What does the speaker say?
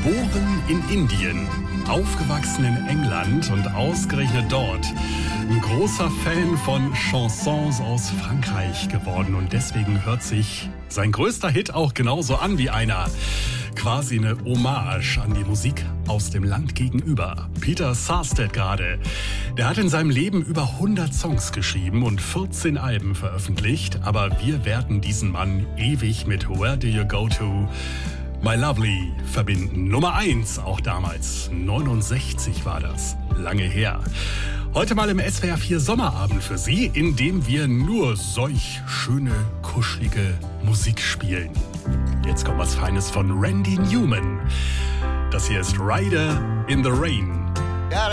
Geboren in Indien, aufgewachsen in England und ausgerechnet dort ein großer Fan von Chansons aus Frankreich geworden. Und deswegen hört sich sein größter Hit auch genauso an wie einer. Quasi eine Hommage an die Musik aus dem Land gegenüber. Peter Sarstedt gerade. Der hat in seinem Leben über 100 Songs geschrieben und 14 Alben veröffentlicht. Aber wir werden diesen Mann ewig mit Where Do You Go To? My Lovely verbinden. Nummer 1 auch damals. 69 war das. Lange her. Heute mal im SWR 4 Sommerabend für Sie, in dem wir nur solch schöne, kuschelige Musik spielen. Jetzt kommt was Feines von Randy Newman. Das hier ist Rider in the Rain.